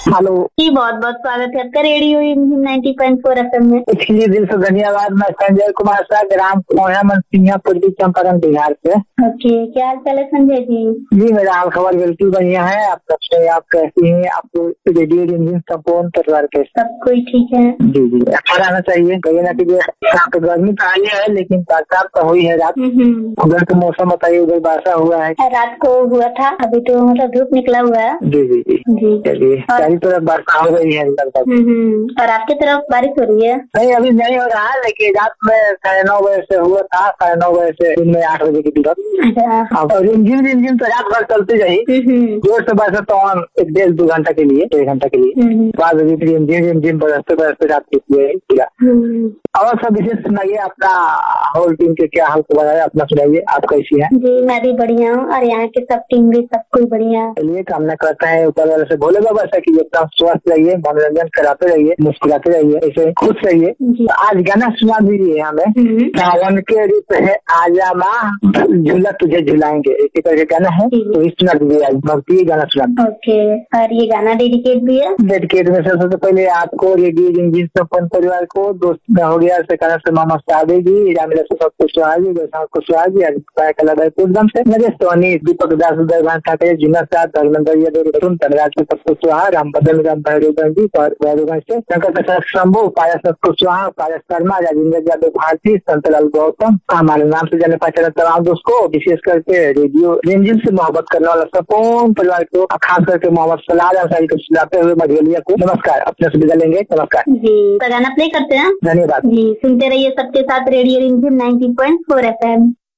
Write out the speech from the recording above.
Hello जी, बहुत बहुत स्वागत है आपका रेडियो 90.4 FM में। इसके लिए दिल से धन्यवाद। मैं संजय कुमार शाह, ग्राम मोया मनसिंहा, पूर्वी चंपारण, बिहार से। ओके, क्या हाल चाल है संजय जी? जी, मेरा हाल खबर बिल्कुल बढ़िया है। आप सबसे आप कैसी हैं? आपको रेडियो रिमझिम संपूर्ण परिवार के सब कोई ठीक है? जी जी, अच्छा रहना चाहिए। कहीं ना कहीं तो गर्मी तो आई है, लेकिन बरसात तो हुई है रात। उधर तो मौसम बताइए, उधर वर्षा हुआ है? रात को हुआ था, अभी तो मतलब धूप निकला हुआ है। जी जी जी जी। चलिए, सारी तरफ वर्षा हो रही है लगभग। और आपकी तरफ बारिश हो रही है? नहीं, अभी नहीं हो रहा है, लेकिन रात में 9:30 से हुआ था, 9:30 से दिन में 8 बजे की तरफ। अब रिमझिम तो रात भर चलती रही। जोर से बरसा तो 1-1.5-2 घंटा के लिए, 1 घंटा के लिए। बाद रिमझिम बरसते बरसते रात की। और सब विशेष सुनाइए, अपना होल टीम के क्या हाल खबर है, अपना सुनाइए, आप कैसी हैं? जी, मैं भी बढ़िया हूँ और यहाँ के सब टीम भी सब कोई बढ़िया है। चलिए, कामना करते हैं ऊपर वाले से, भोले बाबा से कि एकदम स्वस्थ रहिए, मनोरंजन कराते रहिए, मुस्कुराते रहिए, ऐसे खुश रहिए। तो आज गाना सुना दीजिए हमें। सावन के ऋतु है आजा माँ, झूला तुझे झुलाएंगे, इसी तरह गाना है, तो इस सुना दीजिए। आज भक्ति गाना सुना। ओके, और ये गाना डेडिकेट भी है? डेडिकेट में सबसे पहले आपको, रेडियो रिमझिम संपूर्ण परिवार को, दोस्त हो गया सरकार से मोहम्मद सादे जी, रामिला से सबको सुहाजी, को सुहाजी, एकदम से नरेश सोनी, दीपक दास, दरबान ठाकरे, जुना साथ, धर्मेंद्र यादव, तनराज को सबको सुहा, राम बदल राम भैरवगंज जी और भैरवगंज से शंकर प्रसाद शंभू, पाया सबको सुहा, पाया शर्मा, राजेंद्र यादव भारती, संतलाल गौतम, हमारे नाम से जाने पहचाने तमाम दोस्त को, विशेष करके रेडियो रिमझिम से मोहब्बत करने वाला संपूर्ण परिवार को, खास करके मोहम्मद सलाद अंसारी को सुनाते हुए मधुलिया को नमस्कार, अपने से विदा लेंगे। नमस्कार जी, गाना प्ले करते हैं। धन्यवाद जी, सुनते रहिए सबके साथ रेडियो रिमझिम 90.4 FM।